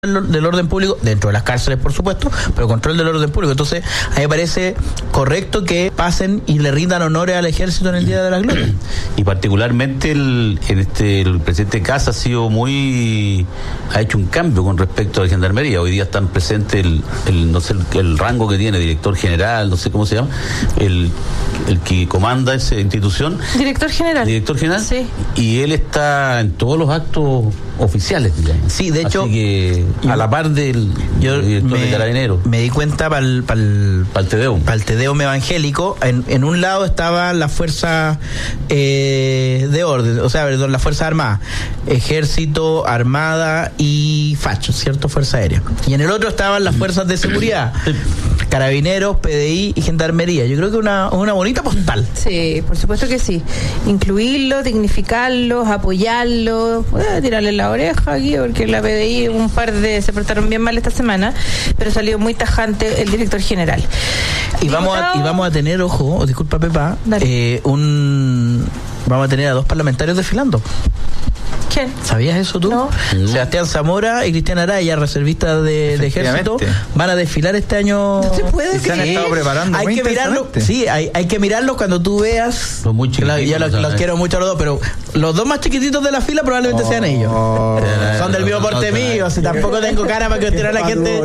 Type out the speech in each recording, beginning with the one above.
del orden público, dentro de las cárceles por supuesto, pero control del orden público. Entonces a mí me parece correcto que pasen y le rindan honores al ejército en el Día de la Gloria. Y particularmente el presidente Kast ha hecho un cambio con respecto a la gendarmería. Hoy día están presentes no sé el rango que tiene, director general, no sé cómo se llama, el que comanda esa institución. Director general. Sí. Y él está en todos los actos oficiales, digamos. Sí, de hecho, así que a la par del director de Carabineros. Me di cuenta para el Tedeum evangélico, en un lado estaban las fuerzas de orden, o sea, perdón, las fuerzas armadas, ejército, armada y fachos, ¿cierto? Fuerza aérea. Y en el otro estaban las fuerzas de seguridad, Carabineros, PDI y Gendarmería. Yo creo que una bonita postal. Sí, por supuesto que sí. Incluirlos, dignificarlos, apoyarlos, tirarle la oreja aquí, porque la PDI se portaron bien mal esta semana, pero salió muy tajante el director general. Y vamos a tener, ojo, disculpa Pepa, vamos a tener a 2 parlamentarios desfilando. ¿Quién? ¿Sabías eso tú? No. Sebastián Zamora y Cristian Araya, reservistas de ejército, van a desfilar este año. No se puede creer. Se han estado preparando. Hay que mirarlo. Sí, hay que mirarlo cuando tú veas. Los muy chiquititos. Ya los quiero mucho a los dos, pero los 2 más chiquititos de la fila probablemente sean ellos. Son del mismo porte mío, si tampoco tengo cara para cuestionar a la gente.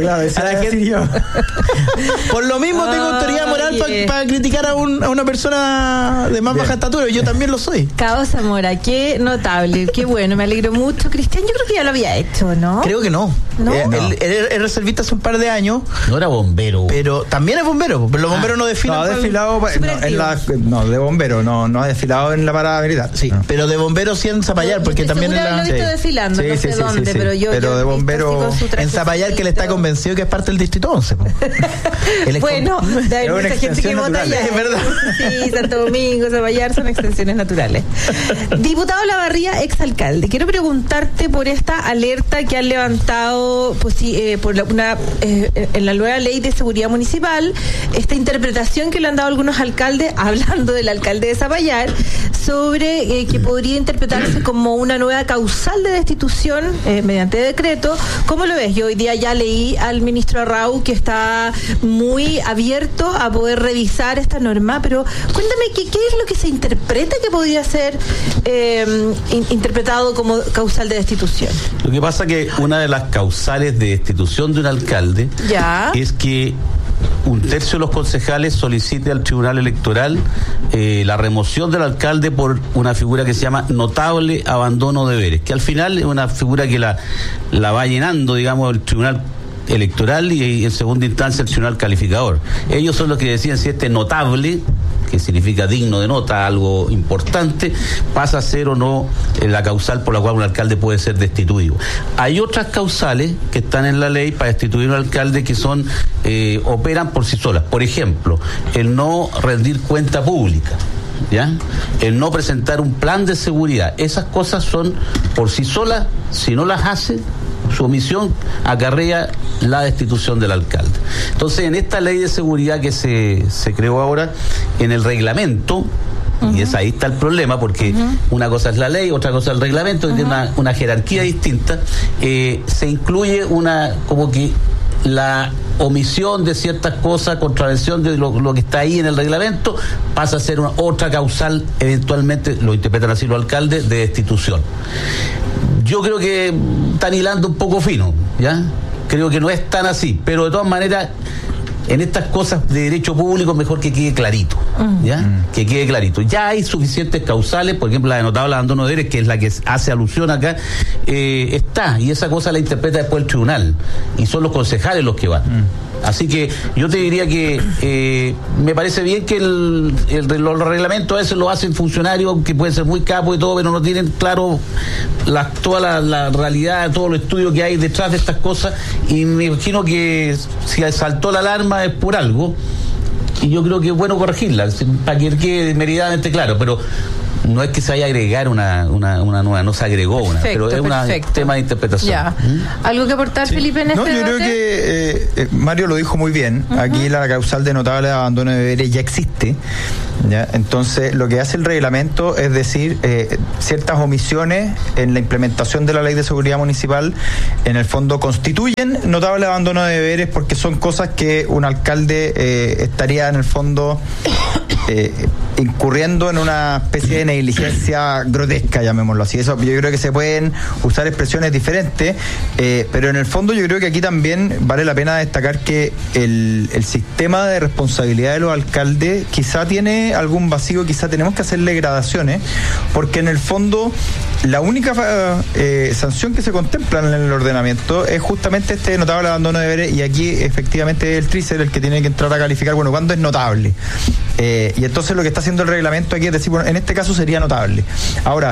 Por lo mismo tengo autoridad moral para criticar a una persona de más baja estatura. Yo también lo soy. Cabo Zamora, qué notable, qué bueno. Me alegro mucho. Cristian, yo creo que ya lo había hecho, ¿no? Creo que no. ¿No? Él es reservista hace un par de años. No era bombero. Pero también es bombero. Pero los bomberos no desfilan. No, ha desfilado de bombero, no ha desfilado en la parada militar. Sí, pero de bombero sí en Zapallar, porque también en la... Lo he visto desfilando, no sé dónde, pero yo de bombero en Zapallar, que le está convencido que es parte del distrito 11. Bueno, hay mucha gente que vota allá. Es verdad. Sí, Santo Domingo, Zapallar son extensiones naturales. Diputado Lavarría, exalcalde, quiero preguntarte por esta alerta que han levantado en la nueva ley de seguridad municipal, esta interpretación que le han dado algunos alcaldes, hablando del alcalde de Zapallar, sobre que podría interpretarse como una nueva causal de destitución mediante decreto. ¿Cómo lo ves? Yo hoy día ya leí al ministro Arrau que está muy abierto a poder revisar esta norma, pero cuéntame qué es lo que se interpreta que podría ser interpretado como causal de destitución. Lo que pasa que una de las causales de destitución de un alcalde es que 1/3 de los concejales solicite al Tribunal Electoral la remoción del alcalde por una figura que se llama notable abandono de deberes, que al final es una figura que la va llenando, digamos, el Tribunal Electoral y en segunda instancia el Tribunal Calificador. Ellos son los que deciden si este notable, que significa digno de nota, algo importante, pasa a ser o no la causal por la cual un alcalde puede ser destituido. Hay otras causales que están en la ley para destituir a un alcalde que operan por sí solas. Por ejemplo, el no rendir cuenta pública, ¿ya? El no presentar un plan de seguridad. Esas cosas son por sí solas, si no las hace, su omisión acarrea la destitución del alcalde. Entonces, en esta ley de seguridad que se creó ahora, en el reglamento, y ahí está el problema, porque una cosa es la ley, otra cosa es el reglamento, que tiene una jerarquía distinta, se incluye como que la omisión de ciertas cosas, contravención de lo que está ahí en el reglamento, pasa a ser otra causal, eventualmente, lo interpretan así los alcaldes, de destitución. Yo creo que están hilando un poco fino, ¿ya? Creo que no es tan así, pero de todas maneras, en estas cosas de derecho público mejor que quede clarito, ¿ya? Que quede clarito. Ya hay suficientes causales, por ejemplo, la de notable abandono de deberes, que es la que hace alusión acá, está, y esa cosa la interpreta después el tribunal, y son los concejales los que van. Así que yo te diría que me parece bien que los reglamentos a veces lo hacen funcionarios que pueden ser muy capos y todo, pero no tienen claro toda la realidad, todos los estudios que hay detrás de estas cosas, y me imagino que si saltó la alarma es por algo, y yo creo que es bueno corregirla para que quede meridamente claro, pero no es que se vaya a agregar una nueva, no se agregó una, pero es un tema de interpretación. Ya. ¿Algo que aportar, Felipe, en este debate? Yo creo que Mario lo dijo muy bien. Aquí la causal de notable abandono de deberes ya existe. ¿Ya? Entonces, lo que hace el reglamento es decir, ciertas omisiones en la implementación de la Ley de Seguridad Municipal, en el fondo constituyen notable abandono de deberes, porque son cosas que un alcalde estaría en el fondo incurriendo en una especie de negligencia grotesca, llamémoslo así. Eso, yo creo que se pueden usar expresiones diferentes, pero en el fondo yo creo que aquí también vale la pena destacar que el sistema de responsabilidad de los alcaldes quizá tiene algún vacío, quizá tenemos que hacerle gradaciones, porque en el fondo la única sanción que se contempla en el ordenamiento es justamente este notable abandono de deberes, y aquí efectivamente es el TRICER el que tiene que entrar a calificar, bueno, ¿cuándo es notable? Y entonces lo que está haciendo el reglamento aquí es decir, bueno, en este caso sería notable. Ahora,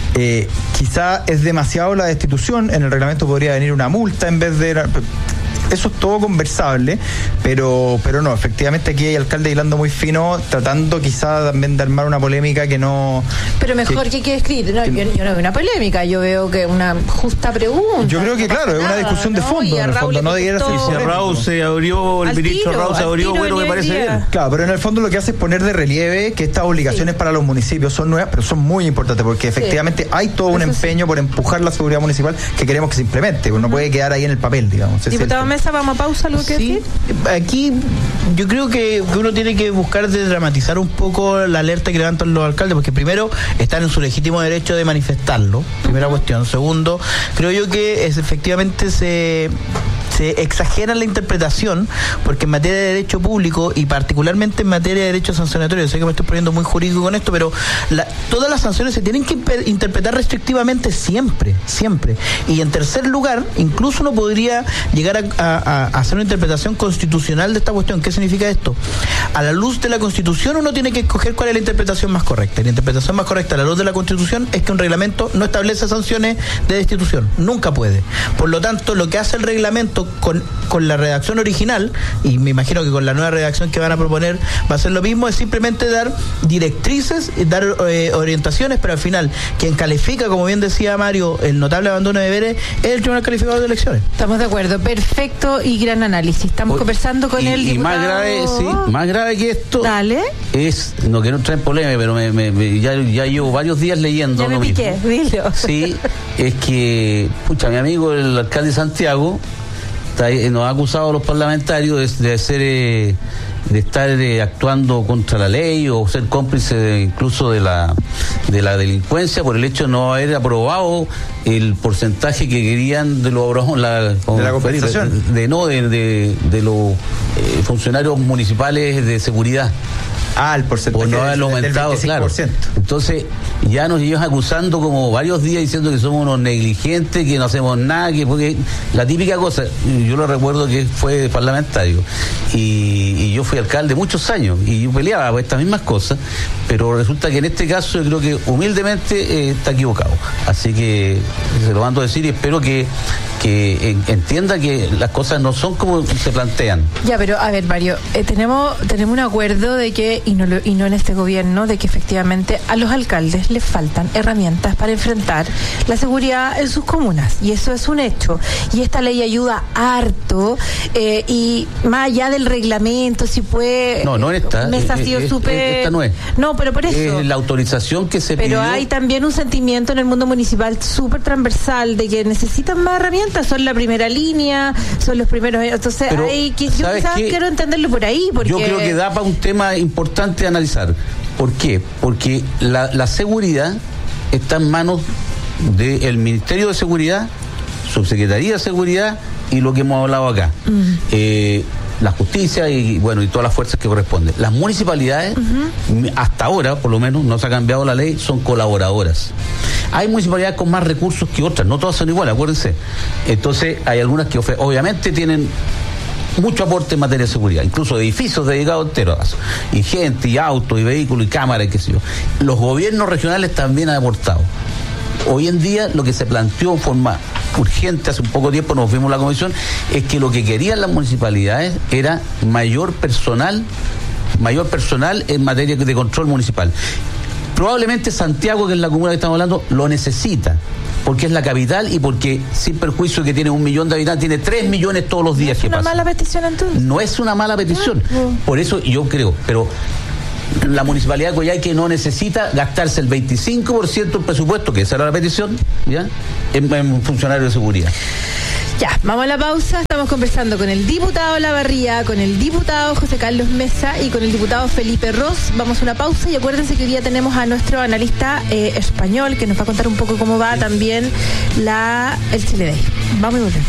quizá es demasiado la destitución, en el reglamento podría venir una multa en vez de... Eso es todo conversable, pero no, efectivamente aquí hay alcalde hilando muy fino, tratando quizá también de armar una polémica que no... Pero mejor que quede escrito, ¿no? Yo no veo una polémica, yo veo que una justa pregunta. Yo creo que claro, es una discusión de fondo, en el fondo, no debiera ser... Si Raúl se abrió, el ministro Raúl se abrió, bueno, me parece bien. Claro, pero en el fondo lo que hace es poner de relieve que estas obligaciones para los municipios son nuevas, pero son muy importantes, porque efectivamente hay todo un empeño por empujar la seguridad municipal que queremos que se implemente, no puede quedar ahí en el papel, digamos. Diputado Mesa, vamos a pausa, ¿algo que decir? Aquí yo creo que uno tiene que buscar desdramatizar un poco la alerta que levantan los alcaldes, porque primero están en su legítimo derecho de manifestarlo, primera cuestión. Segundo, creo yo que efectivamente se exagera la interpretación, porque en materia de derecho público y particularmente en materia de derecho sancionatorio, sé que me estoy poniendo muy jurídico con esto, pero todas las sanciones se tienen que interpretar restrictivamente siempre. Y en tercer lugar, incluso uno podría llegar a hacer una interpretación constitucional de esta cuestión. ¿Qué significa esto? A la luz de la Constitución uno tiene que escoger cuál es la interpretación más correcta. Y la interpretación más correcta a la luz de la Constitución es que un reglamento no establece sanciones de destitución. Nunca puede. Por lo tanto, lo que hace el reglamento con la redacción original, y me imagino que con la nueva redacción que van a proponer va a ser lo mismo, es simplemente dar directrices, dar orientaciones, pero al final quien califica, como bien decía Mario, el notable abandono de deberes es el Tribunal Calificador de Elecciones. Estamos de acuerdo, perfecto y gran análisis. Estamos conversando con el diputado. Y más grave que esto. Dale. Es, no quiero entrar en polémica, pero ya llevo varios días leyendo ya lo me piqué, mismo. Dilo. Sí, es que, pucha, mi amigo el alcalde de Santiago nos ha acusado a los parlamentarios de estar actuando contra la ley o ser cómplice incluso de la delincuencia por el hecho de no haber aprobado el porcentaje que querían de los de la compensación de los funcionarios municipales de seguridad. El porcentaje por no haberlo aumentado, del 25%. Claro. Entonces, ya nos llevan acusando como varios días diciendo que somos unos negligentes, que no hacemos nada, porque la típica cosa, yo lo recuerdo que fue parlamentario, y yo fui alcalde muchos años, y yo peleaba por estas mismas cosas, pero resulta que en este caso yo creo que humildemente está equivocado. Así que se lo mando a decir y espero que entienda que las cosas no son como se plantean. Ya, pero a ver, Mario, tenemos un acuerdo de que, y no en este gobierno, de que efectivamente a los alcaldes les faltan herramientas para enfrentar la seguridad en sus comunas, y eso es un hecho, y esta ley ayuda harto, y más allá del reglamento, si puede... No esta. Mesa ha sido súper... Esta no es. No, pero por eso... la autorización que se pidió... Pero hay también un sentimiento en el mundo municipal súper transversal de que necesitan más herramientas, son la primera línea, son los primeros... Entonces, yo quizás quiero entenderlo por ahí, porque... Yo creo que da para un tema importante a analizar. ¿Por qué? Porque la seguridad está en manos del Ministerio de Seguridad, Subsecretaría de Seguridad y lo que hemos hablado acá. La justicia y todas las fuerzas que corresponden. Las municipalidades, hasta ahora, por lo menos, no se ha cambiado la ley, son colaboradoras. Hay municipalidades con más recursos que otras, no todas son iguales, acuérdense. Entonces, hay algunas que obviamente tienen mucho aporte en materia de seguridad, incluso edificios dedicados enteros a eso, y gente, y autos, y vehículos, y cámaras, y qué sé yo. Los gobiernos regionales también han aportado. Hoy en día lo que se planteó en forma urgente, hace un poco tiempo nos vimos en la comisión, es que lo que querían las municipalidades era mayor personal en materia de control municipal. Probablemente Santiago, que es la comuna que estamos hablando, lo necesita, porque es la capital y porque, sin perjuicio que tiene 1 millón de habitantes, tiene 3 millones todos los días que pasan. ¿Es una mala petición entonces? No es una mala petición. Por eso yo creo, pero la Municipalidad de Coyhaique no necesita gastarse el 25% del presupuesto, que esa era la petición, ¿ya?, en funcionarios de seguridad. Ya, vamos a la pausa. Estamos conversando con el diputado Olavarría, con el diputado José Carlos Mesa y con el diputado Felipe Ros. Vamos a una pausa y acuérdense que hoy día tenemos a nuestro analista español que nos va a contar un poco cómo va también el Chile Day. Vamos y volvemos.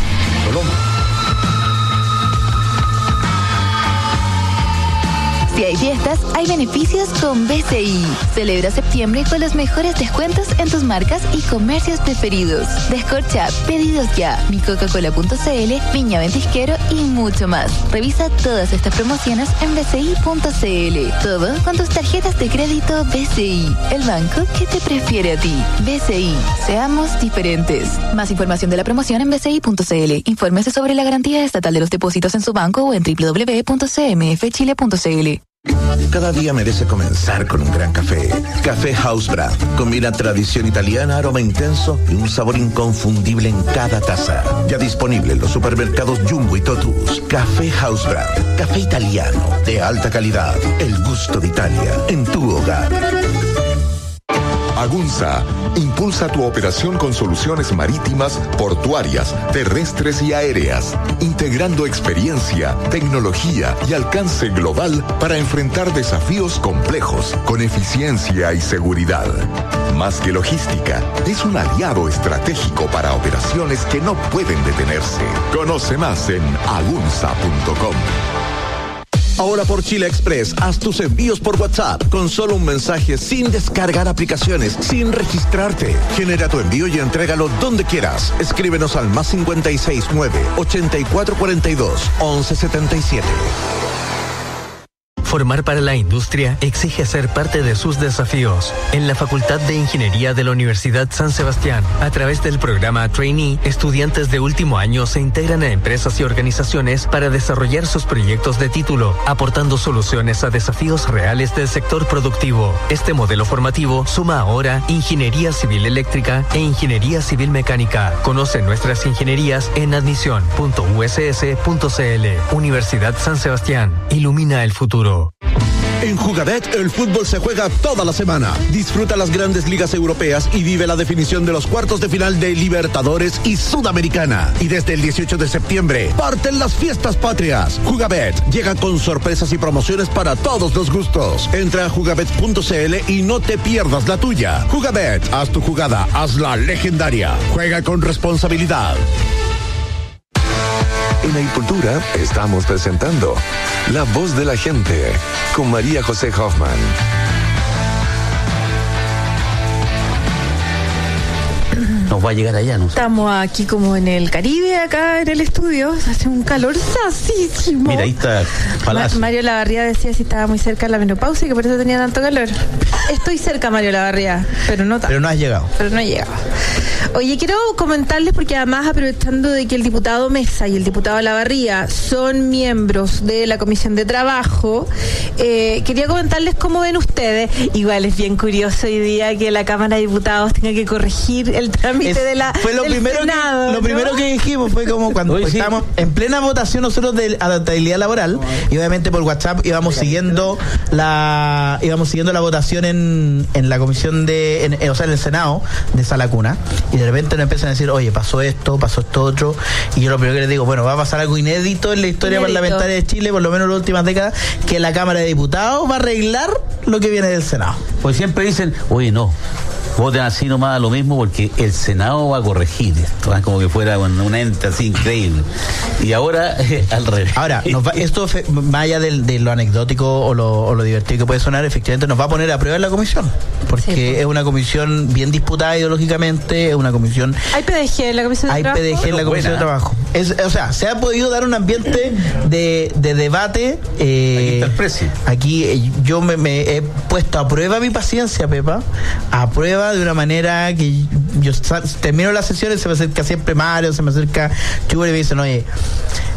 Si hay fiestas, hay beneficios con BCI. Celebra septiembre con los mejores descuentos en tus marcas y comercios preferidos. Descorcha, pedidos ya, micoca-cola.cl, Viña Ventisquero y mucho más. Revisa todas estas promociones en bci.cl. Todo con tus tarjetas de crédito BCI, el banco que te prefiere a ti. BCI, seamos diferentes. Más información de la promoción en bci.cl. Infórmese sobre la garantía estatal de los depósitos en su banco o en www.cmfchile.cl. Cada día merece comenzar con un gran café. Café House Brand. Combina tradición italiana, aroma intenso y un sabor inconfundible en cada taza. Ya disponible en los supermercados Jumbo y Totus. Café House Brand. Café italiano de alta calidad. El gusto de Italia en tu hogar. Agunza impulsa tu operación con soluciones marítimas, portuarias, terrestres y aéreas, integrando experiencia, tecnología y alcance global para enfrentar desafíos complejos con eficiencia y seguridad. Más que logística, es un aliado estratégico para operaciones que no pueden detenerse. Conoce más en agunza.com. Ahora por Chile Express, haz tus envíos por WhatsApp con solo un mensaje, sin descargar aplicaciones, sin registrarte. Genera tu envío y entrégalo donde quieras. Escríbenos al +569 8442 1177. Formar para la industria exige ser parte de sus desafíos. En la Facultad de Ingeniería de la Universidad San Sebastián, a través del programa Trainee, estudiantes de último año se integran a empresas y organizaciones para desarrollar sus proyectos de título, aportando soluciones a desafíos reales del sector productivo. Este modelo formativo suma ahora Ingeniería Civil Eléctrica e Ingeniería Civil Mecánica. Conoce nuestras ingenierías en admisión.uss.cl. Universidad San Sebastián. Ilumina el futuro. En Jugabet, el fútbol se juega toda la semana. Disfruta las grandes ligas europeas y vive la definición de los cuartos de final de Libertadores y Sudamericana. Y desde el 18 de septiembre, parten las fiestas patrias. Jugabet llega con sorpresas y promociones para todos los gustos. Entra a jugabet.cl y no te pierdas la tuya. Jugabet, haz tu jugada, hazla legendaria. Juega con responsabilidad. En Agricultura estamos presentando La Voz de la Gente con María José Hoffman. Nos va a llegar allá, ¿no? Estamos aquí como en el Caribe, acá en el estudio. Hace un calor sasísimo. Mira, ahí está Palacio. Mario Olavarría decía si estaba muy cerca de la menopausia y que por eso tenía tanto calor. Estoy cerca, Mario Olavarría, pero no tanto. Pero no has llegado. Pero no he llegado. Oye, quiero comentarles, porque además, aprovechando de que el diputado Mesa y el diputado Olavarría son miembros de la Comisión de Trabajo, quería comentarles cómo ven ustedes. Igual es bien curioso hoy día que la Cámara de Diputados tenga que corregir el trámite fue lo primero Senado, lo primero que dijimos fue como cuando estábamos en plena votación nosotros de adaptabilidad laboral, y obviamente por WhatsApp íbamos siguiendo la votación en la comisión en el Senado de Sala Cuna, y de repente nos empiezan a decir, oye, pasó esto otro, y yo lo primero que les digo, bueno, va a pasar algo inédito en la historia parlamentaria de Chile, por lo menos en las últimas décadas, que la Cámara de Diputados va a arreglar lo que viene del Senado. Pues siempre dicen, oye, no, voten así nomás a lo mismo porque el Senado va a corregir esto, ¿eh? Como que fuera un ente así increíble. Y ahora, al revés. Ahora, esto, más allá de lo anecdótico o lo divertido que puede sonar, efectivamente nos va a poner a prueba en la comisión, porque es una comisión bien disputada ideológicamente, es una comisión... ¿Hay PDG en la comisión de trabajo? Hay PDG en la comisión de trabajo. O sea, se ha podido dar un ambiente de debate. Aquí está el precio. Aquí yo me he puesto a prueba mi paciencia, Pepa, a prueba de una manera que yo termino las sesiones, se me acerca siempre Mario, se me acerca Chuber y me dicen, oye,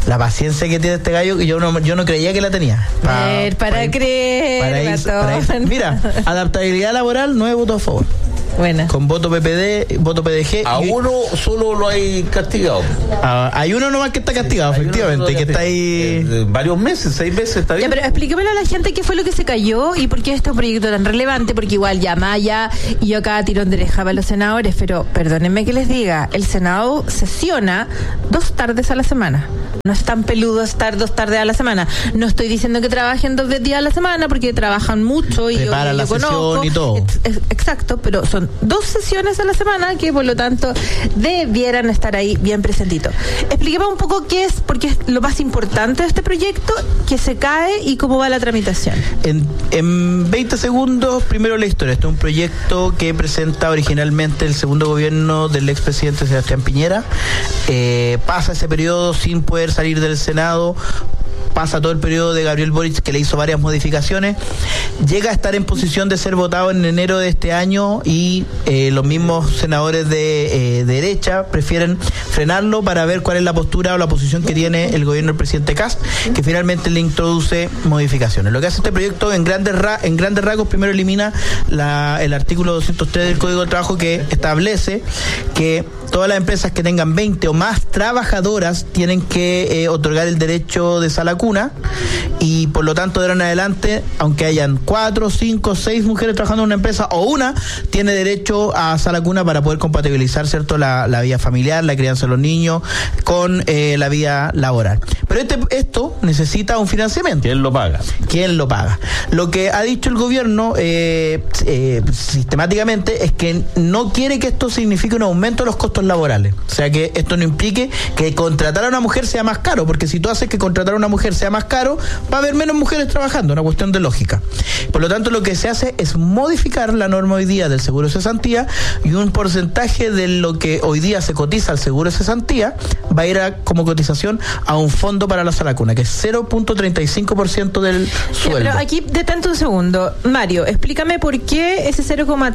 la paciencia que tiene este gallo, que yo no creía que la tenía. Para creer. Mira, adaptabilidad laboral, 9 votos a favor. Buena. Con voto PPD, voto PDG. A uno solo lo hay castigado. Hay uno nomás que está castigado, efectivamente, que está ahí varios meses, 6 meses, está bien. Ya, pero explíquemelo a la gente qué fue lo que se cayó y por qué este es un proyecto tan relevante, porque igual ya Maya y yo acá tirón de oreja para los senadores, pero perdónenme que les diga, el Senado sesiona 2 tardes a la semana. No es tan peludo estar 2 tardes a la semana. No estoy diciendo que trabajen 2 días a la semana, porque trabajan mucho y yo conozco. Y todo. Exacto, pero son 2 sesiones a la semana que por lo tanto debieran estar ahí bien presentitos. Explíqueme un poco qué es, porque es lo más importante de este proyecto, que se cae y cómo va la tramitación. En 20 segundos, primero la historia. Este es un proyecto que presenta originalmente el segundo gobierno del expresidente Sebastián Piñera. Pasa ese periodo sin poder salir del Senado. Pasa todo el periodo de Gabriel Boric, que le hizo varias modificaciones, llega a estar en posición de ser votado en enero de este año y los mismos senadores de derecha prefieren frenarlo para ver cuál es la postura o la posición que tiene el gobierno del presidente Kast, que finalmente le introduce modificaciones. Lo que hace este proyecto en grandes rasgos, primero elimina el artículo 203 del Código de Trabajo, que establece que todas las empresas que tengan 20 o más trabajadoras tienen que otorgar el derecho de sala cuna, y por lo tanto de ahora en adelante, aunque hayan 4, 5, 6 mujeres trabajando en una empresa o una, tiene derecho a sala cuna para poder compatibilizar, ¿cierto?, la vida familiar, la crianza de los niños con la vida laboral. Pero esto necesita un financiamiento. ¿Quién lo paga? Lo que ha dicho el gobierno sistemáticamente es que no quiere que esto signifique un aumento de los costos laborales. O sea, que esto no implique que contratar a una mujer sea más caro, porque si tú haces que contratar a una mujer sea más caro, va a haber menos mujeres trabajando, una cuestión de lógica. Por lo tanto, lo que se hace es modificar la norma hoy día del seguro de cesantía, y un porcentaje de lo que hoy día se cotiza al seguro de cesantía va a ir como cotización a un fondo para la sala cuna, que es 0.35% del sueldo. Pero aquí detente un segundo. Mario, explícame por qué ese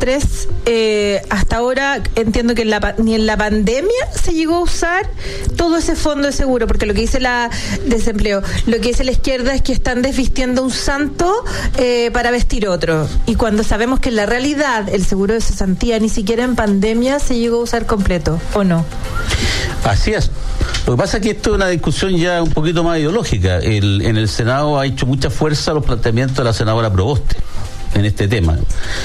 0,3 hasta ahora, entiendo que ni en la pandemia se llegó a usar todo ese fondo de seguro, porque lo que dice la desempleo, lo que dice la izquierda es que están desvistiendo un santo para vestir otro, y cuando sabemos que en la realidad el seguro de cesantía ni siquiera en pandemia se llegó a usar completo, ¿o no? Así es. Lo que pasa es que esto es una discusión ya un poquito más ideológica. En el Senado ha hecho mucha fuerza los planteamientos de la senadora Proboste en este tema,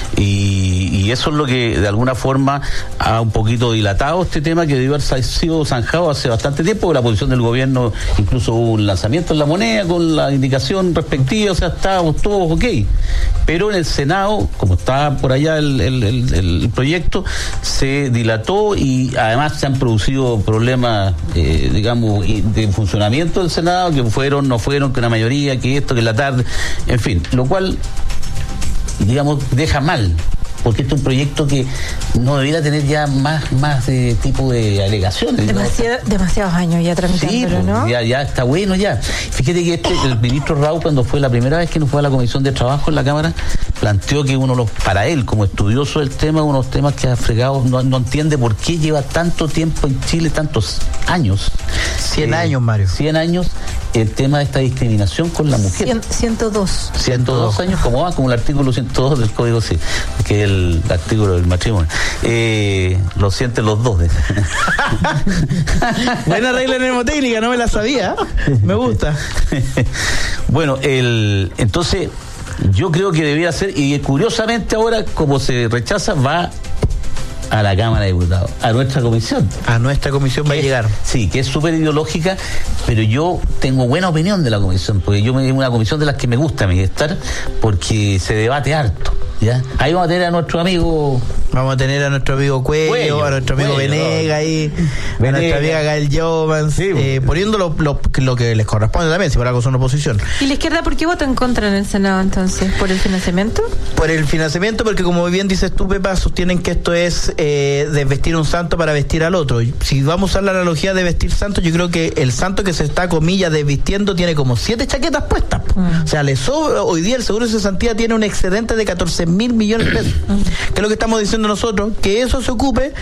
y eso es lo que de alguna forma ha un poquito dilatado este tema, que debió haber sido zanjado hace bastante tiempo, porque la posición del gobierno, incluso hubo un lanzamiento en La Moneda con la indicación respectiva, o sea, estábamos todos ok, pero en el Senado, como estaba por allá el proyecto, se dilató, y además se han producido problemas digamos de funcionamiento del Senado, que no fueron, que una mayoría, que esto, que la tarde, en fin, lo cual, digamos, deja mal, porque este es un proyecto que no debiera tener ya más tipo de alegaciones. Demasiados años ya tramitándolo, sí, ¿no? Ya está bueno ya. Fíjate que el ministro Raúl, cuando fue la primera vez que nos fue a la Comisión de Trabajo en la Cámara, planteó que para él, como estudioso del tema, unos temas que ha fregado, no entiende por qué lleva tanto tiempo en Chile, tantos años. 100 años, Mario. 100 años, el tema de esta discriminación con la mujer. 102. 102 años, como el artículo 102 del Código Civil, que es el artículo del matrimonio. Lo sienten los dos. Buena regla mnemotécnica, no me la sabía. Me gusta. Bueno, entonces, yo creo que debería ser, y curiosamente ahora, como se rechaza, va a la Cámara de Diputados, a nuestra comisión. A nuestra comisión va a llegar. Sí, que es súper ideológica, pero yo tengo buena opinión de la comisión, porque yo me una comisión de las que me gusta a mí estar, porque se debate harto. ¿Ya? Ahí vamos a tener a nuestro amigo. Vamos a tener a nuestro amigo Cuello, a nuestro amigo Venega ahí, a nuestra amiga Gael Jovans, sí, poniendo lo que les corresponde también, si por algo son oposición. ¿Y la izquierda por qué vota en contra en el Senado entonces? ¿Por el financiamiento? Por el financiamiento, porque como bien dices tú, Pepa, sostienen que esto es desvestir un santo para vestir al otro. Si vamos a usar la analogía de vestir santo, yo creo que el santo que se está, comillas, desvistiendo tiene como 7 chaquetas puestas. O sea, hoy día el seguro de cesantía tiene un excedente de 14.000 millones de pesos. ¿Qué es lo que estamos diciendo nosotros? Que eso se ocupe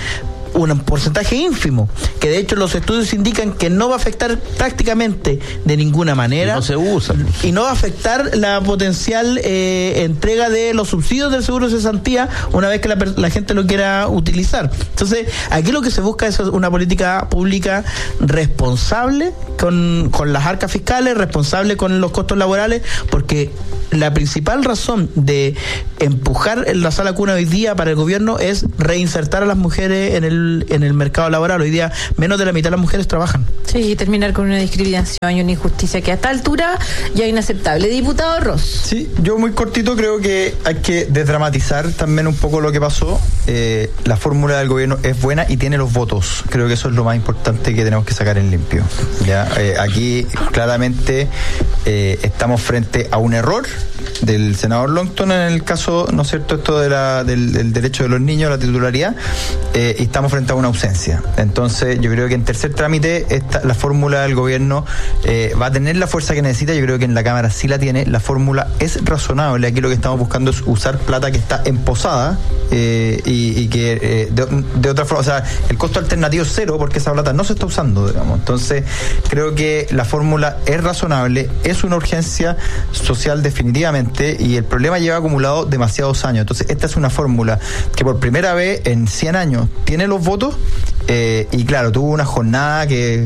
un porcentaje ínfimo, que de hecho los estudios indican que no va a afectar prácticamente de ninguna manera. No se usa. Y no va a afectar la potencial entrega de los subsidios del seguro de cesantía una vez que la gente lo quiera utilizar. Entonces, aquí lo que se busca es una política pública responsable con las arcas fiscales, responsable con los costos laborales, porque la principal razón de empujar la sala cuna hoy día para el gobierno es reinsertar a las mujeres en el mercado laboral. Hoy día menos de la mitad de las mujeres trabajan. Sí, terminar con una discriminación y una injusticia que a esta altura ya es inaceptable. Diputado Ross. Sí, yo muy cortito creo que hay que desdramatizar también un poco lo que pasó. La fórmula del gobierno es buena y tiene los votos. Creo que eso es lo más importante que tenemos que sacar en limpio. ¿Ya? Aquí claramente estamos frente a un error del senador Longton en el caso, ¿no es cierto?, esto del derecho de los niños a la titularidad, y estamos frente a una ausencia. Entonces yo creo que en tercer trámite la fórmula del gobierno va a tener la fuerza que necesita. Yo creo que en la Cámara sí la tiene. La fórmula es razonable. Aquí lo que estamos buscando es usar plata que está emposada y que de otra forma, o sea, el costo alternativo es cero porque esa plata no se está usando, digamos. Entonces creo que la fórmula es razonable, es una urgencia social definitivamente, y el problema lleva acumulado demasiados años. Entonces esta es una fórmula que por primera vez en 100 años tiene los votos, y claro, tuvo una jornada que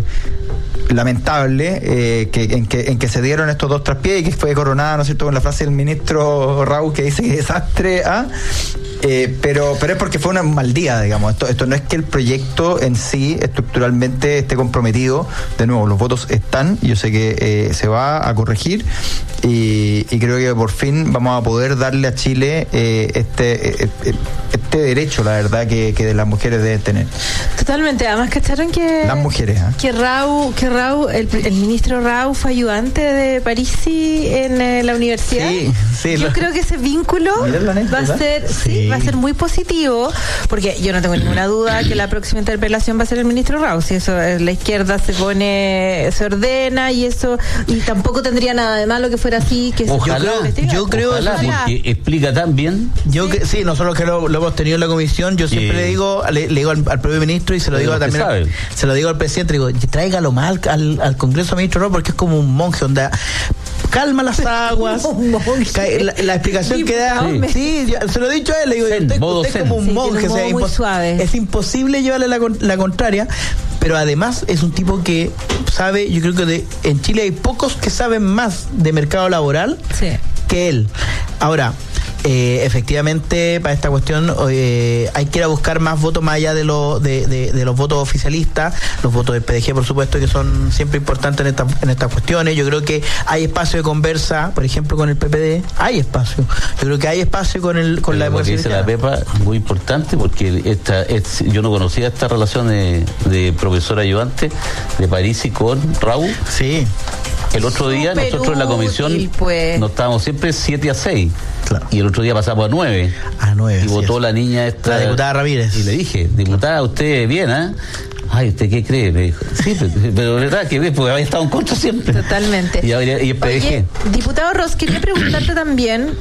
lamentable, en que se dieron estos dos traspiés y que fue coronada, ¿no es cierto?, con la frase del ministro Raúl que dice que desastre, pero es porque fue un mal día, digamos. Esto no es que el proyecto en sí estructuralmente esté comprometido. De nuevo, los votos están, yo sé que se va a corregir, y creo que por fin vamos a poder darle a Chile este derecho, la verdad, que de las mujeres deben tener. Totalmente. Además, ¿cacharon que las mujeres, que Raúl, el ministro Raúl fue ayudante de Parisi en la universidad? Sí. Yo creo que ese vínculo va a ser muy positivo, porque yo no tengo ninguna duda que la próxima interpelación va a ser el ministro Raúl. Si eso, la izquierda se ordena y eso, y tampoco tendría nada de malo que fuera así. Que ojalá, yo creo porque explica tan bien. Sí, nosotros que lo hemos tenido en la comisión, yo siempre le digo al propio ministro, y se lo digo también, se lo digo al presidente, digo, tráigalo más al Congreso, ministro Raúl, porque es como un monje, donde calma las aguas. La explicación que da. Sí, se lo he dicho a él, le digo, usted es como un monje, muy suave. Es imposible llevarle la contraria, pero además es un tipo que sabe, yo creo que en Chile hay pocos que saben más de mercado laboral que él. Ahora, efectivamente, para esta cuestión hay que ir a buscar más votos más allá de los votos oficialistas, los votos del PDG, por supuesto, que son siempre importantes en estas cuestiones. Yo creo que hay espacio de conversa, por ejemplo, con el PPD, hay espacio. Yo creo que hay espacio con la democracia. Dice la Pepa, muy importante, porque yo no conocía esta relación de profesor ayudante de Parisi con Raúl. Sí. El otro día nosotros en la comisión nos estábamos siempre 7-6. Claro. Y el otro día pasamos a 9. Y votó la niña la diputada Ramírez. Y le dije, diputada, usted bien, Ay, ¿usted qué cree? Me dijo, sí, pero verdad que porque había estado en contra siempre. Totalmente. Y el PDG. Oye, diputado Ross, quería preguntarte también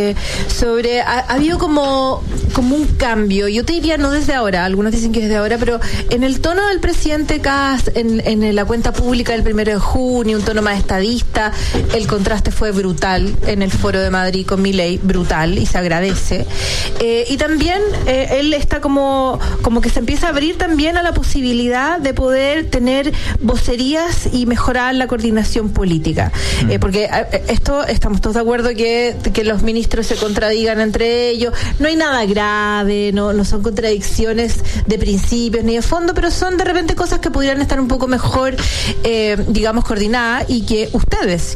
sobre, ha habido como un cambio, yo te diría no desde ahora, algunos dicen que desde ahora, pero en el tono del presidente Kast, en la cuenta pública del 1 de junio, un tono más estadista. El contraste fue brutal en el Foro de Madrid con Milei, brutal, y se agradece. Y también él está como que se empieza a abrir también a la posibilidad de poder tener vocerías y mejorar la coordinación política. Porque estamos todos de acuerdo que los ministros se contradigan entre ellos. No hay nada grave, no son contradicciones de principios ni de fondo, pero son de repente cosas que pudieran estar un poco mejor, digamos, coordinadas, y que ustedes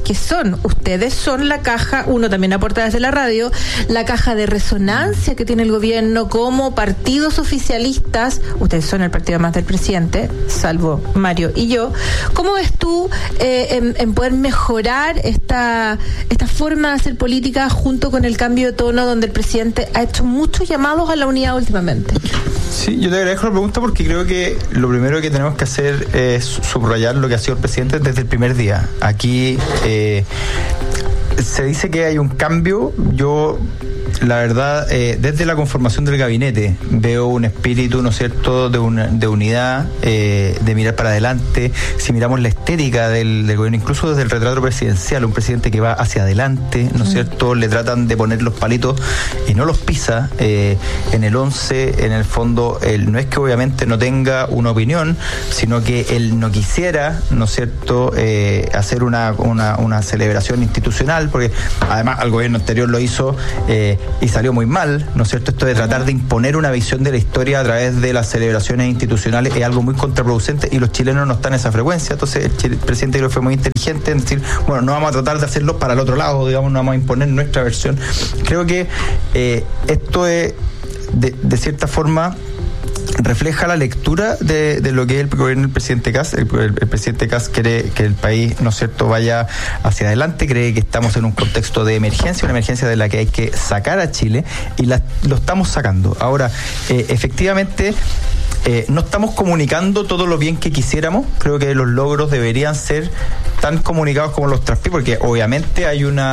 son la caja, uno también aporta desde la radio, la caja de resonancia que tiene el gobierno como partidos oficialistas. Ustedes son el partido más del presidente, salvo Mario y yo. ¿Cómo ves tú en poder mejorar esta forma de hacer política junto con el cambio de tono, donde el presidente ha hecho muchos llamados a la unidad últimamente? Sí, yo te agradezco la pregunta, porque creo que lo primero que tenemos que hacer es subrayar lo que ha sido el presidente desde el primer día. Aquí se dice que hay un cambio. Yo la verdad, desde la conformación del gabinete veo un espíritu, ¿no es cierto?, de unidad, de mirar para adelante. Si miramos la estética del gobierno, incluso desde el retrato presidencial, un presidente que va hacia adelante, ¿no es cierto?, le tratan de poner los palitos y no los pisa. En el 11, en el fondo, él no es que obviamente no tenga una opinión, sino que él no quisiera, ¿no es cierto?, hacer una celebración institucional, porque además al gobierno anterior lo hizo y salió muy mal, ¿no es cierto? Esto de tratar de imponer una visión de la historia a través de las celebraciones institucionales es algo muy contraproducente y los chilenos no están en esa frecuencia. Entonces el presidente creo que fue muy inteligente en decir, bueno, no vamos a tratar de hacerlo para el otro lado, digamos, no vamos a imponer nuestra versión. Creo que esto es, de cierta forma, refleja la lectura de lo que es el gobierno del presidente Kast. El presidente Kast quiere que el país, ¿no es cierto?, vaya hacia adelante, cree que estamos en un contexto de emergencia, una emergencia de la que hay que sacar a Chile, y lo estamos sacando. Ahora, efectivamente, no estamos comunicando todo lo bien que quisiéramos. Creo que los logros deberían ser tan comunicados como los traspí, porque obviamente hay un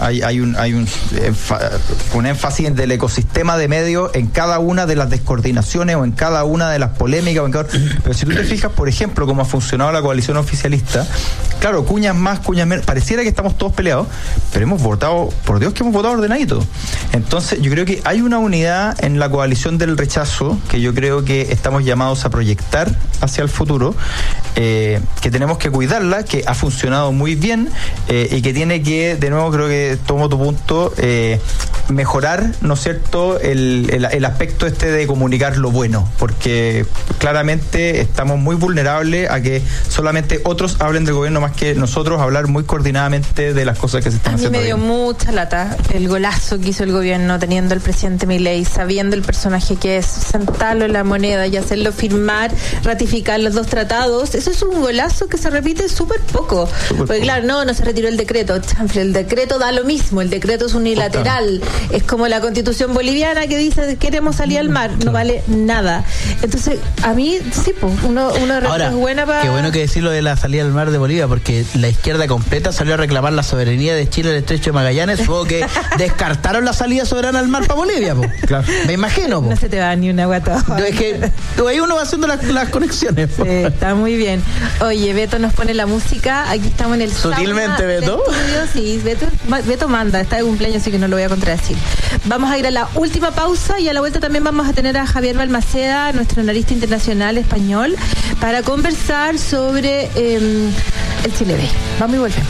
énfasis del ecosistema de medios en cada una de las descoordinaciones o en cada una de las polémicas, pero si tú te fijas, por ejemplo, cómo ha funcionado la coalición oficialista, claro, cuñas más, cuñas menos, pareciera que estamos todos peleados, pero hemos votado, por Dios que hemos votado ordenadito. Entonces yo creo que hay una unidad en la coalición del rechazo que yo creo que estamos llamados a proyectar hacia el futuro, que tenemos que cuidarla, que ha funcionado muy bien, y que tiene que, de nuevo, creo que tomo tu punto, mejorar, ¿no es cierto?, el aspecto de comunicar lo bueno, porque claramente estamos muy vulnerables a que solamente otros hablen del gobierno más que nosotros hablar muy coordinadamente de las cosas que se están haciendo. A mí me dio mucha lata el golazo que hizo el gobierno teniendo al presidente Milei, sabiendo el personaje que es, sentarlo en la moneda y hacerlo firmar, ratificar los 2 tratados. Eso es un golazo que se repite súper poco. Porque claro, no se retiró el decreto. El decreto da lo mismo, el decreto es unilateral. Es como la Constitución boliviana que dice queremos salir al mar, no vale nada. Entonces, a mí, sí, pues, uno ahora, es buena para... Qué bueno que decir lo de la salida al mar de Bolivia, porque la izquierda completa salió a reclamar la soberanía de Chile al estrecho de Magallanes. Supongo que descartaron la salida soberana al mar para Bolivia, po. Claro. Me imagino, po. No se te va ni una guata. Es que ahí uno va haciendo las conexiones, po. Sí, está muy bien. Oye, Beto nos pone la música. Aquí estamos en el sutilmente, Beto. Sí, Beto manda, está de cumpleaños, así que no lo voy a contradecir. Vamos a ir a la última pausa y a la vuelta también vamos a tener a Javier Balmaceda, nuestro analista internacional español, para conversar sobre el Chile Day. Vamos y volvemos.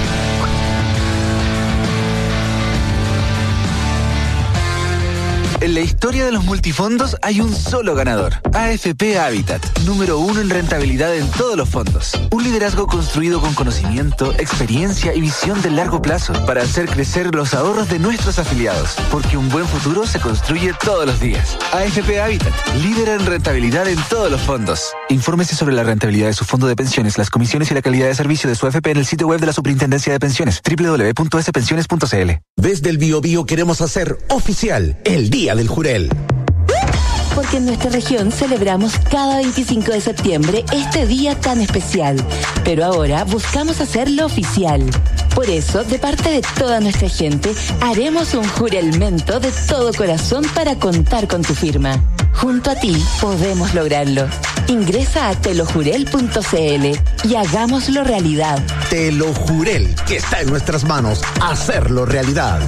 En la historia de los multifondos hay un solo ganador. AFP Habitat, número 1 en rentabilidad en todos los fondos. Un liderazgo construido con conocimiento, experiencia y visión de largo plazo para hacer crecer los ahorros de nuestros afiliados. Porque un buen futuro se construye todos los días. AFP Habitat, líder en rentabilidad en todos los fondos. Infórmese sobre la rentabilidad de su fondo de pensiones, las comisiones y la calidad de servicio de su AFP en el sitio web de la Superintendencia de Pensiones, www.spensiones.cl. Desde el Biobío queremos hacer oficial el Día del Jurel. Porque en nuestra región celebramos cada 25 de septiembre este día tan especial. Pero ahora buscamos hacerlo oficial. Por eso, de parte de toda nuestra gente, haremos un jurelmento de todo corazón para contar con tu firma. Junto a ti podemos lograrlo. Ingresa a telojurel.cl y hagámoslo realidad. Telojurel, que está en nuestras manos, hacerlo realidad.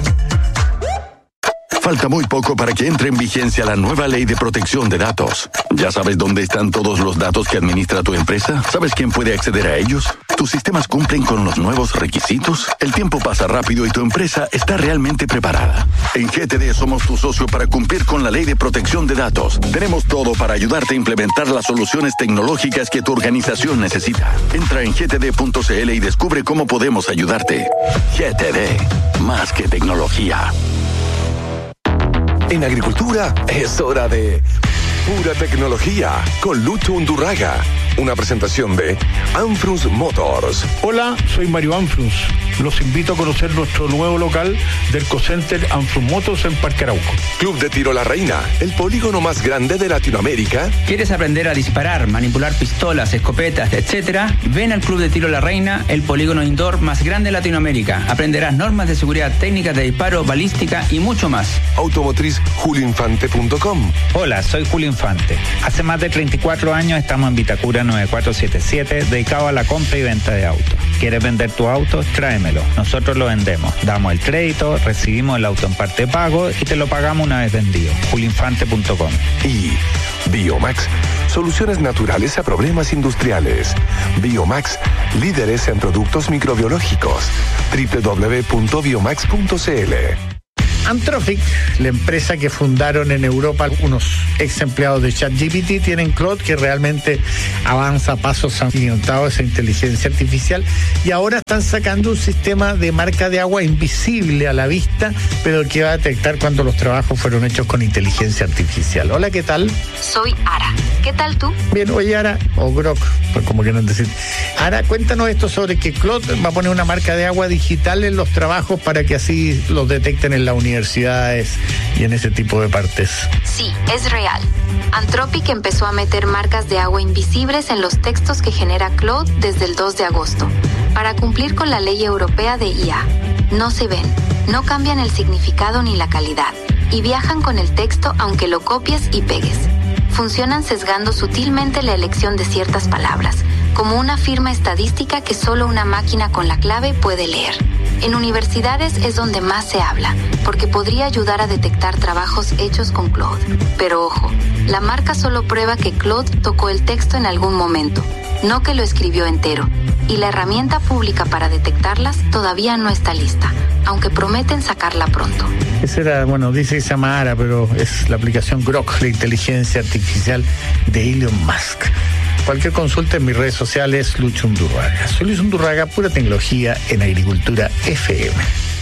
Falta muy poco para que entre en vigencia la nueva ley de protección de datos. ¿Ya sabes dónde están todos los datos que administra tu empresa? ¿Sabes quién puede acceder a ellos? ¿Tus sistemas cumplen con los nuevos requisitos? El tiempo pasa rápido y tu empresa está realmente preparada. En GTD somos tu socio para cumplir con la ley de protección de datos. Tenemos todo para ayudarte a implementar las soluciones tecnológicas que tu organización necesita. Entra en gtd.cl y descubre cómo podemos ayudarte. GTD, más que tecnología. En agricultura es hora de pura tecnología con Lucho Undurraga. Una presentación de Anfrus Motors. Hola, soy Mario Anfrus Los invito a conocer nuestro nuevo local del Cocenter Anfrumotos en Parque Arauco. Club de Tiro La Reina, el polígono más grande de Latinoamérica. ¿Quieres aprender a disparar, manipular pistolas, escopetas, etcétera? Ven al Club de Tiro La Reina, el polígono indoor más grande de Latinoamérica. Aprenderás normas de seguridad, técnicas de disparo, balística y mucho más. Automotriz julioinfante.com. Hola, soy Julio Infante. Hace más de 34 años estamos en Vitacura 9477, dedicado a la compra y venta de autos. ¿Quieres vender tu auto? Tráemelo. Nosotros lo vendemos. Damos el crédito, recibimos el auto en parte de pago y te lo pagamos una vez vendido. julioinfante.com. Y Biomax, soluciones naturales a problemas industriales. Biomax, líderes en productos microbiológicos. www.biomax.cl. Anthropic, la empresa que fundaron en Europa unos ex empleados de ChatGPT, tienen Claude, que realmente avanza a pasos agigantados esa inteligencia artificial, y ahora están sacando un sistema de marca de agua invisible a la vista, pero que va a detectar cuando los trabajos fueron hechos con inteligencia artificial. Hola, ¿qué tal? Soy Ara. ¿Qué tal tú? Bien, oye, Ara, o Grok, pues como quieran decir. Ara, cuéntanos esto sobre que Claude va a poner una marca de agua digital en los trabajos para que así los detecten en la universidades y en ese tipo de partes. Sí, es real. Anthropic empezó a meter marcas de agua invisibles en los textos que genera Claude desde el 2 de agosto, para cumplir con la ley europea de IA. No se ven, no cambian el significado ni la calidad, y viajan con el texto aunque lo copies y pegues. Funcionan sesgando sutilmente la elección de ciertas palabras, como una firma estadística que solo una máquina con la clave puede leer. En universidades es donde más se habla, porque podría ayudar a detectar trabajos hechos con Claude. Pero ojo, la marca solo prueba que Claude tocó el texto en algún momento, no que lo escribió entero. Y la herramienta pública para detectarlas todavía no está lista, aunque prometen sacarla pronto. Esa era, bueno, dice que se llama Ara, pero es la aplicación Grok, la inteligencia artificial de Elon Musk. Cualquier consulta en mis redes sociales, Lucho Undurraga. Soy Luis Undurraga, pura tecnología en Agricultura FM.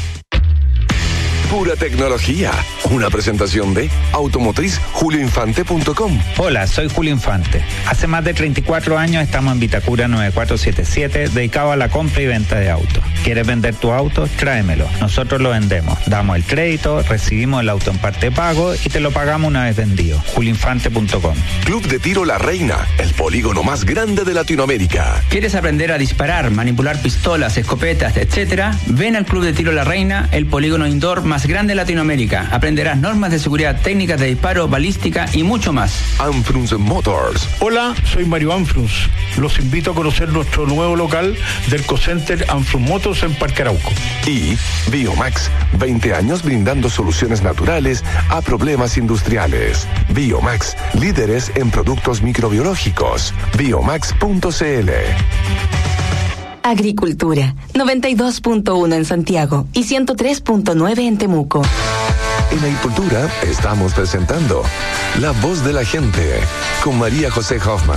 Pura tecnología. Una presentación de Automotriz julioinfante.com. Hola, soy Julio Infante. Hace más de 34 años estamos en Vitacura 9477, dedicado a la compra y venta de autos. ¿Quieres vender tu auto? Tráemelo. Nosotros lo vendemos. Damos el crédito, recibimos el auto en parte de pago y te lo pagamos una vez vendido. julioinfante.com. Club de Tiro La Reina, el polígono más grande de Latinoamérica. ¿Quieres aprender a disparar, manipular pistolas, escopetas, etcétera? Ven al Club de Tiro La Reina, el polígono indoor más grande de Latinoamérica. Aprenderás normas de seguridad, técnicas de disparo, balística y mucho más. Anfrunz Motors. Hola, soy Mario Anfrunz. Los invito a conocer nuestro nuevo local del Cocenter Anfrumotos en Parque Arauco. Y Biomax, 20 años brindando soluciones naturales a problemas industriales. Biomax, líderes en productos microbiológicos. Biomax.cl. Agricultura, 92.1 en Santiago y 103.9 en Temuco. En Agricultura estamos presentando La Voz de la Gente con María José Hoffman.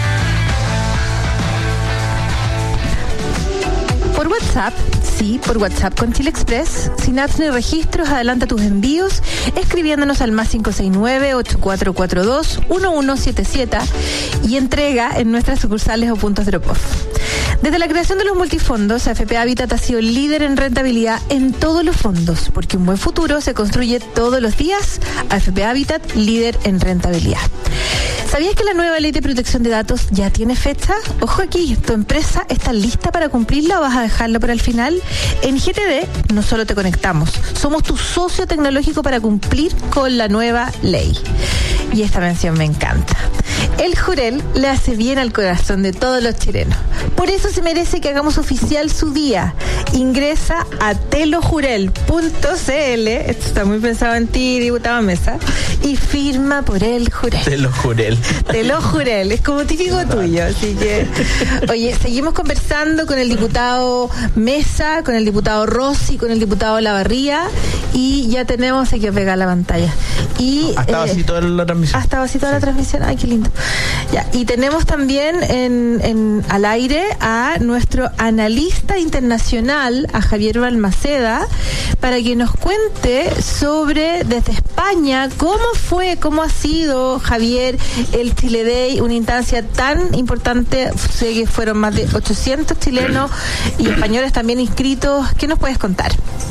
Por WhatsApp, sí, por WhatsApp con Chile Express, sin apps ni registros, adelanta tus envíos escribiéndonos al más 569-8442-1177 y entrega en nuestras sucursales o puntos drop-off. Desde la creación de los multifondos, AFP Habitat ha sido líder en rentabilidad en todos los fondos, porque un buen futuro se construye todos los días. AFP Habitat, líder en rentabilidad. ¿Sabías que la nueva ley de protección de datos ya tiene fecha? Ojo aquí, ¿tu empresa está lista para cumplirla o vas a dejarlo para el final? En GTD no solo te conectamos, somos tu socio tecnológico para cumplir con la nueva ley. Y esta mención me encanta. El Jurel le hace bien al corazón de todos los chilenos. Por eso se merece que hagamos oficial su día. Ingresa a telojurel.cl, esto está muy pensado en ti, diputado Mesa, y firma por el Jurel. Telojurel. Telojurel, es como típico tuyo, así que... Oye, seguimos conversando con el diputado Mesa, con el diputado Rossi, con el diputado Lavarría, y ya tenemos, hay que pegar la pantalla. Y estaba así toda la transmisión. transmisión. Estaba así toda la transmisión. Ay, qué lindo. Ya, y tenemos también al aire a nuestro analista internacional, a Javier Balmaceda, para que nos cuente sobre, desde España, cómo ha sido, Javier, el Chile Day, una instancia tan importante. Sé que fueron más de 800 chilenos y españoles también inscritos. ¿Qué nos puedes contar?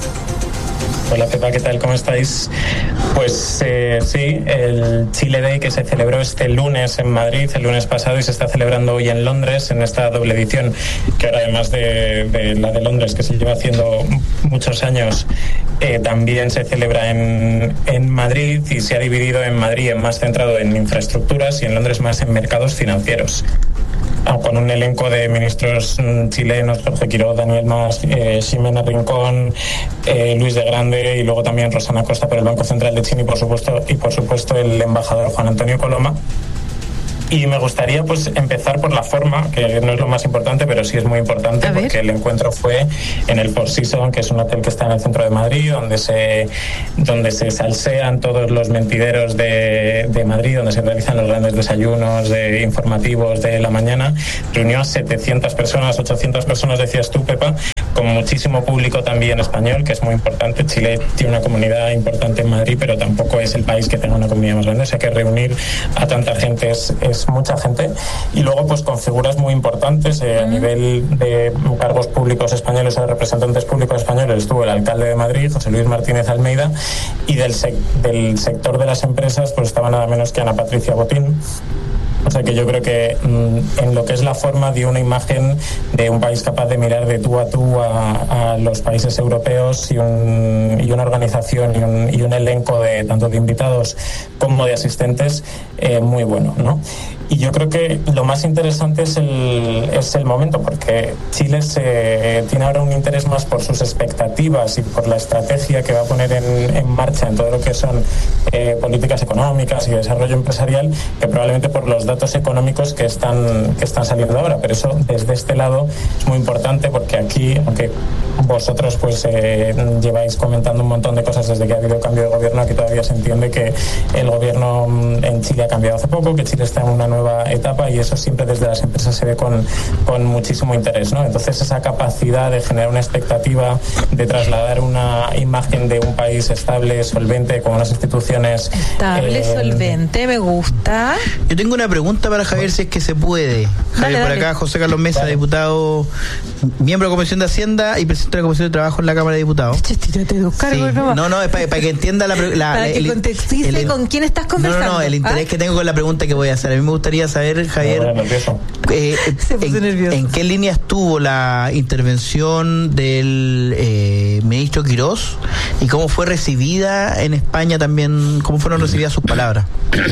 Hola Pepa, ¿qué tal? ¿Cómo estáis? Pues sí, el Chile Day que se celebró este lunes en Madrid, el lunes pasado, y se está celebrando hoy en Londres, en esta doble edición, que ahora además de la de Londres, que se lleva haciendo muchos años, también se celebra en Madrid, y se ha dividido en Madrid más centrado en infraestructuras y en Londres más en mercados financieros. Con un elenco de ministros chilenos, Jorge Quiroz, Daniel Mas, Ximena Rincón, Luis de Grande, y luego también Rosana Costa por el Banco Central de Chile, y por supuesto el embajador Juan Antonio Coloma. Y me gustaría pues empezar por la forma, que no es lo más importante, pero sí es muy importante, porque el encuentro fue en el Four Seasons, que es un hotel que está en el centro de Madrid, donde se salsean todos los mentideros de Madrid, donde se realizan los grandes desayunos informativos de la mañana. Reunió a 700 personas, 800 personas, decías tú, Pepa, con muchísimo público también español, que es muy importante. Chile tiene una comunidad importante en Madrid, pero tampoco es el país que tenga una comunidad más grande, o sea que reunir a tanta gente es mucha gente. Y luego pues con figuras muy importantes a nivel de cargos públicos españoles o de representantes públicos españoles. Estuvo el alcalde de Madrid, José Luis Martínez Almeida, y del sector de las empresas pues estaba nada menos que Ana Patricia Botín. O sea que yo creo que en lo que es la forma dio una imagen de un país capaz de mirar de tú a tú a los países europeos, y una organización y un elenco de tanto de invitados como de asistentes muy bueno, ¿no? Y yo creo que lo más interesante es el momento, porque Chile tiene ahora un interés más por sus expectativas y por la estrategia que va a poner en marcha en todo lo que son políticas económicas y desarrollo empresarial, que probablemente por los datos económicos que están saliendo ahora. Pero eso desde este lado es muy importante, porque aquí, aunque vosotros pues lleváis comentando un montón de cosas desde que ha habido cambio de gobierno, aquí todavía se entiende que el gobierno en Chile ha cambiado hace poco, que Chile está en una nueva etapa, y eso siempre desde las empresas se ve con muchísimo interés, ¿no? Entonces esa capacidad de generar una expectativa, de trasladar una imagen de un país estable, solvente, con unas instituciones estable, solvente, me gusta. Yo tengo una pregunta para Javier, si es que se puede. Javier, por acá José Carlos Mesa, diputado, miembro de la Comisión de Hacienda y presidente de la Comisión de Trabajo en la Cámara de Diputados. No, es para que entienda para que contextualice con quién estás conversando. No, el interés que tengo con la pregunta que voy a hacer. A mí me gustaría saber, Javier, en qué línea estuvo la intervención del ministro Quiroz, y cómo fue recibida en España también, cómo fueron recibidas sus palabras.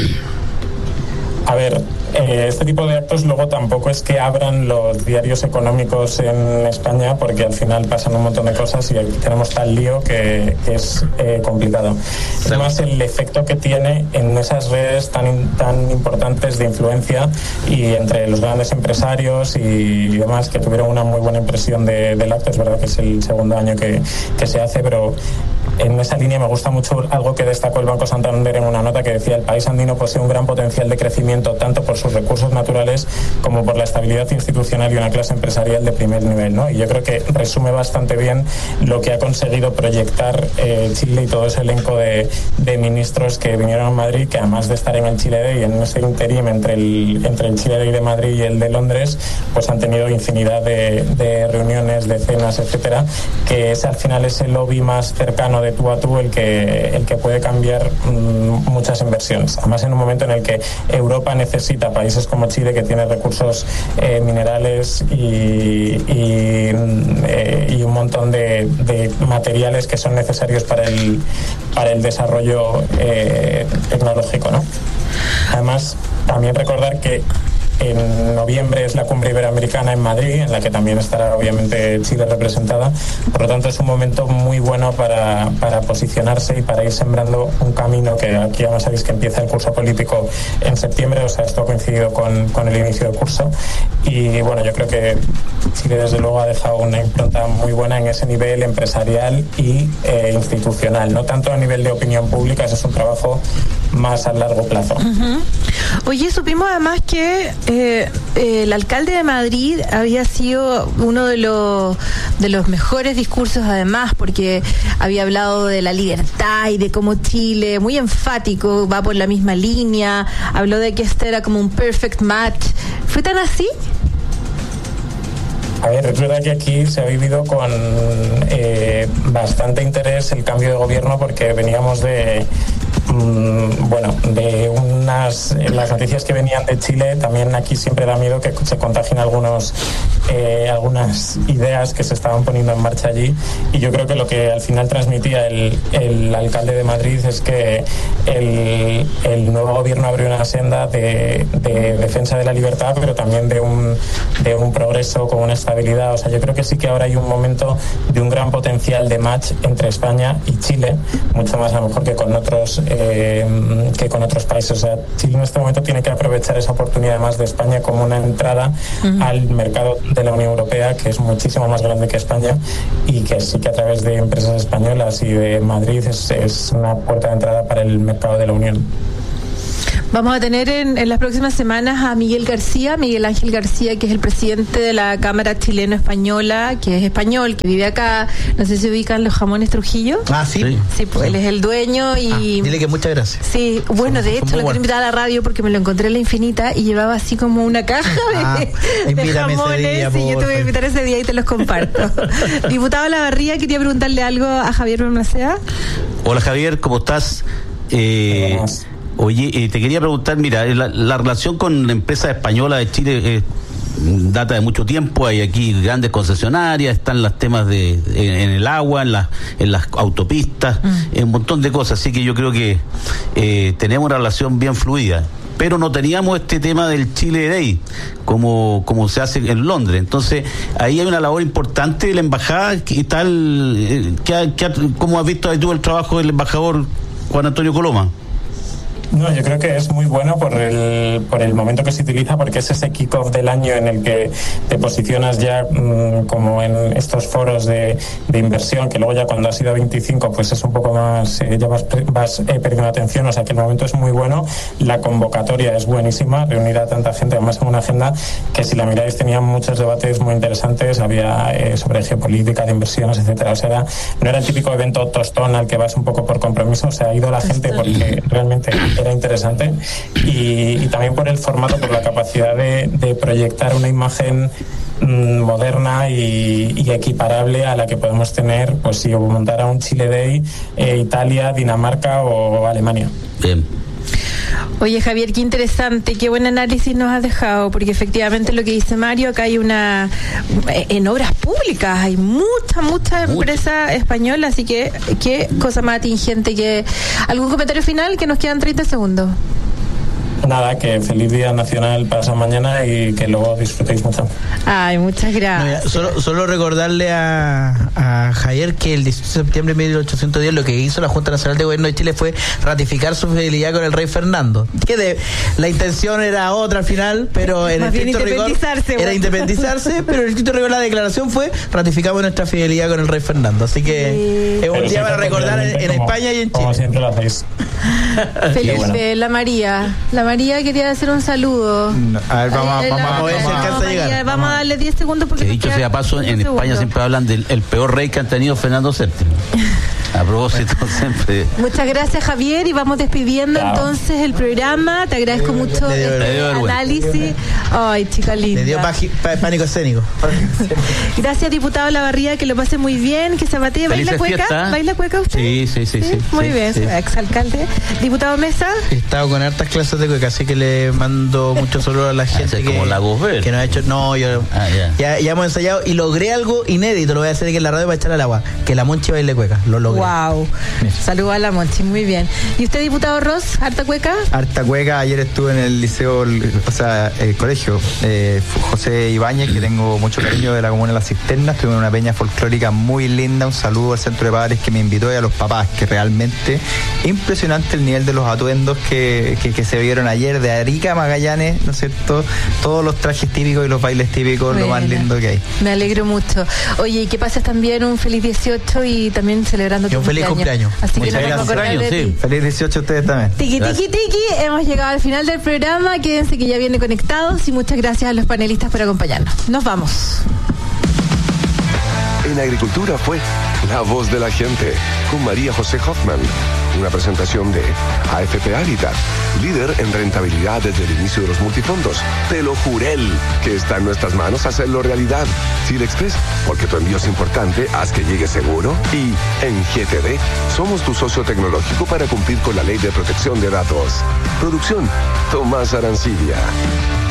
A ver, este tipo de actos luego tampoco es que abran los diarios económicos en España, porque al final pasan un montón de cosas y aquí tenemos tal lío que es complicado. Es más el efecto que tiene en esas redes tan importantes de influencia, y entre los grandes empresarios y demás, que tuvieron una muy buena impresión del acto. Es verdad que es el segundo año que se hace, pero en esa línea me gusta mucho algo que destacó el Banco Santander en una nota, que decía: el país andino posee un gran potencial de crecimiento, tanto por sus recursos naturales como por la estabilidad institucional y una clase empresarial de primer nivel, ¿no? Y yo creo que resume bastante bien lo que ha conseguido proyectar Chile y todo ese elenco de ministros que vinieron a Madrid, que además de estar en el Chile Day, en ese interim entre el Chile Day de Madrid y el de Londres, pues han tenido infinidad de reuniones, de cenas, etcétera, que es al final ese lobby más cercano de tú a tú el que puede cambiar muchas inversiones. Además, en un momento en el que Europa necesita países como Chile, que tiene recursos minerales y un montón de materiales que son necesarios para el desarrollo tecnológico, ¿no? Además, también recordar que en noviembre es la cumbre iberoamericana en Madrid, en la que también estará obviamente Chile representada. Por lo tanto, es un momento muy bueno para posicionarse y para ir sembrando un camino que aquí ya sabéis que empieza el curso político en septiembre, o sea, esto ha coincidido con el inicio del curso. Y bueno, yo creo que Chile desde luego ha dejado una impronta muy buena en ese nivel empresarial y institucional, no tanto a nivel de opinión pública, ese es un trabajo más a largo plazo. Oye, supimos además que el alcalde de Madrid había sido uno de los mejores discursos además, porque había hablado de la libertad y de cómo Chile, muy enfático, va por la misma línea, habló de que este era como un perfect match. ¿Fue tan así? A ver, es verdad que aquí se ha vivido con bastante interés el cambio de gobierno, porque veníamos de las noticias que venían de Chile. También aquí siempre da miedo que se contagien algunas ideas que se estaban poniendo en marcha allí, y yo creo que lo que al final transmitía el alcalde de Madrid es que el nuevo gobierno abrió una senda de defensa de la libertad, pero también de un progreso con una estabilidad. O sea, yo creo que sí que ahora hay un momento de un gran potencial de match entre España y Chile, mucho más a lo mejor que con otros países. O sea, Chile en este momento tiene que aprovechar esa oportunidad más de España como una entrada al mercado de la Unión Europea, que es muchísimo más grande que España, y que sí que a través de empresas españolas y de Madrid es una puerta de entrada para el mercado de la Unión. Vamos a tener en las próximas semanas a Miguel Ángel García, que es el presidente de la Cámara Chileno-Española, que es español, que vive acá. No sé si ubican los jamones Trujillo. Ah, sí. Sí, pues él es el dueño y... dile que muchas gracias. Sí, bueno, de hecho lo quiero invitar a la radio porque me lo encontré en La Infinita y llevaba así como una caja de jamones. Y yo te voy a invitar ese día y te los comparto. Diputado Olavarría, quería preguntarle algo a Javier Balmaceda. Hola Javier, ¿cómo estás? Oye, te quería preguntar, mira, la relación con la empresa española de Chile data de mucho tiempo. Hay aquí grandes concesionarias, están los temas en el agua, en las autopistas, un montón de cosas. Así que yo creo que tenemos una relación bien fluida. Pero no teníamos este tema del Chile Day como se hace en Londres. Entonces ahí hay una labor importante de la embajada. ¿Qué tal? ¿Cómo has visto ahí tú el trabajo del embajador Juan Antonio Coloma? No, yo creo que es muy bueno por el momento que se utiliza, porque es ese kick-off del año en el que te posicionas ya como en estos foros de inversión, que luego ya cuando has ido a 25 pues es un poco más, ya vas perdiendo atención. O sea que el momento es muy bueno, la convocatoria es buenísima, reunir a tanta gente, además en una agenda que, si la miráis, tenía muchos debates muy interesantes, había sobre geopolítica, de inversiones, etcétera. O sea, no era el típico evento tostón al que vas un poco por compromiso. O sea, ha ido la gente porque realmente era interesante, y también por el formato, por la capacidad de proyectar una imagen moderna y equiparable a la que podemos tener, pues si montara un Chile Day, Italia, Dinamarca o Alemania. Bien. Oye, Javier, qué interesante, qué buen análisis nos has dejado, porque efectivamente lo que dice Mario, acá hay en obras públicas hay mucha empresa española, así que qué cosa más atingente. Que ¿algún comentario final? Que nos quedan 30 segundos. Nada, que feliz Día Nacional para mañana y que luego disfrutéis mucho. Ay, muchas gracias. No, solo recordarle a Javier que el 18 de septiembre de 1810 lo que hizo la Junta Nacional de Gobierno de Chile fue ratificar su fidelidad con el rey Fernando. La intención era otra al final, pero en el estricto rigor era independizarse, pero en el estricto rigor la declaración fue: ratificamos nuestra fidelidad con el rey Fernando. Así que es un día para recordar en España y en Chile. Como siempre lo hacéis. Felipe, bueno. La María quería hacer un saludo. A ver, vamos a darle 10 segundos porque que dicho sea paso, en España siempre hablan del peor rey que han tenido, Fernando VII. A propósito, siempre. Muchas gracias, Javier, y vamos despidiendo entonces el programa. Te agradezco mucho este análisis. Ay, chica linda. Le dio pánico escénico. Gracias, diputado Olavarría, que lo pase muy bien, que se batee. ¿Baila cueca? ¿Baila cueca usted? Sí. Muy bien, exalcalde. Diputado Mesa. He estado con hartas clases de cueca, así que le mando mucho saludo a la gente que nos ha hecho. No, yo ya hemos ensayado y logré algo inédito. Lo voy a hacer aquí en la radio para echar al agua: que la Monchi baile cueca. Lo logré. Wow. Saludos a la Monchi, muy bien. ¿Y usted, diputado Ross, harta cueca? Harta cueca, ayer estuve en el liceo, el colegio José Ibáñez, que tengo mucho cariño, de la comuna de Las Cisternas. Estuve en una peña folclórica muy linda. Un saludo al Centro de Padres que me invitó, y a los papás, que realmente impresionante el nivel de los atuendos que se vieron ayer, de Arica a Magallanes, ¿no es cierto? Todos los trajes típicos y los bailes típicos, lo más lindo que hay. Me alegro mucho. Oye, y que pases también un feliz 18 y también celebrando tu feliz cumpleaños. Así muchas que no gracias. Sí. Feliz 18 a ustedes también. Tiki, hemos llegado al final del programa. Quédense que ya viene Conectados, y muchas gracias a los panelistas por acompañarnos. Nos vamos. En Agricultura fue La Voz de la Gente, con María José Hoffman. Una presentación de AFP Habitat, líder en rentabilidad desde el inicio de los multifondos. Te lo juré que está en nuestras manos hacerlo realidad. Chile Express, porque tu envío es importante, haz que llegue seguro. Y en GTD, somos tu socio tecnológico para cumplir con la Ley de Protección de Datos. Producción, Tomás Arancibia.